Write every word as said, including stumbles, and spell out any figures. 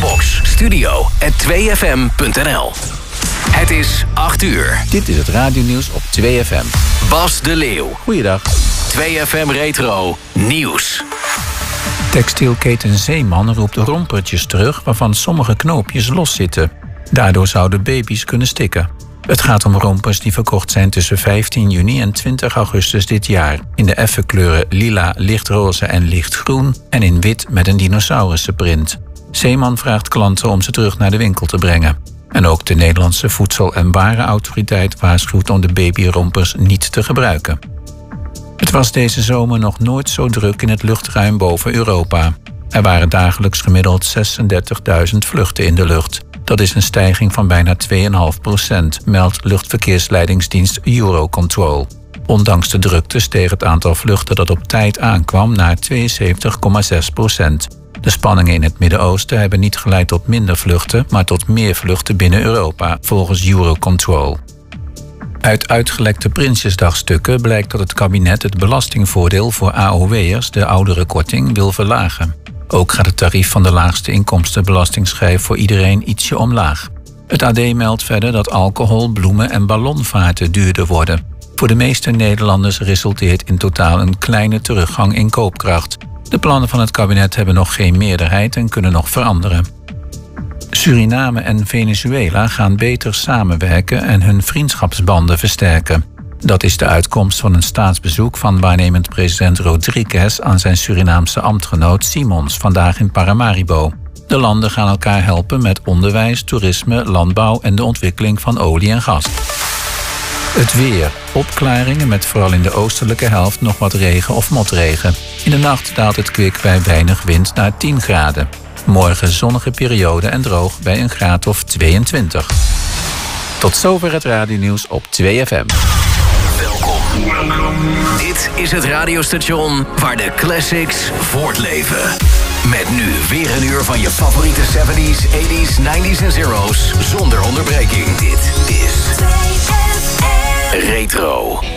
Mailbox studio at twee f m punt n l. Het is acht uur. Dit is het radionieuws op twee F M. Bas de Leeuw. Goeiedag. twee F M Retro Nieuws. Textielketen Zeeman roept rompertjes terug waarvan sommige knoopjes loszitten. Daardoor zouden baby's kunnen stikken. Het gaat om rompers die verkocht zijn tussen vijftien juni en twintig augustus dit jaar. In de effen kleuren lila, lichtroze en lichtgroen en in wit met een dinosaurusenprint. Zeeman vraagt klanten om ze terug naar de winkel te brengen. En ook de Nederlandse Voedsel- en Warenautoriteit waarschuwt om de babyrompers niet te gebruiken. Het was deze zomer nog nooit zo druk in het luchtruim boven Europa. Er waren dagelijks gemiddeld zesendertigduizend vluchten in de lucht. Dat is een stijging van bijna twee komma vijf procent, meldt luchtverkeersleidingsdienst Eurocontrol. Ondanks de drukte steeg het aantal vluchten dat op tijd aankwam naar tweeënzeventig komma zes procent. De spanningen in het Midden-Oosten hebben niet geleid tot minder vluchten, maar tot meer vluchten binnen Europa, volgens Eurocontrol. Uit uitgelekte Prinsjesdagstukken blijkt dat het kabinet het belastingvoordeel voor A O W'ers, de ouderenkorting, wil verlagen. Ook gaat het tarief van de laagste inkomstenbelastingschijf voor iedereen ietsje omlaag. Het A D meldt verder dat alcohol, bloemen en ballonvaarten duurder worden. Voor de meeste Nederlanders resulteert in totaal een kleine teruggang in koopkracht. De plannen van het kabinet hebben nog geen meerderheid en kunnen nog veranderen. Suriname en Venezuela gaan beter samenwerken en hun vriendschapsbanden versterken. Dat is de uitkomst van een staatsbezoek van waarnemend president Rodriguez aan zijn Surinaamse ambtgenoot Simons vandaag in Paramaribo. De landen gaan elkaar helpen met onderwijs, toerisme, landbouw en de ontwikkeling van olie en gas. Het weer. Opklaringen met vooral in de oostelijke helft nog wat regen of motregen. In de nacht daalt het kwik bij weinig wind naar tien graden. Morgen zonnige periode en droog bij een graad of tweeëntwintig. Tot zover het radionieuws op twee F M. Welkom. Dit is het radiostation waar de classics voortleven. Met nu weer een uur van je favoriete zeventies, tachtiger, negentiger en zero's zonder onderbreking. Dit is Retro.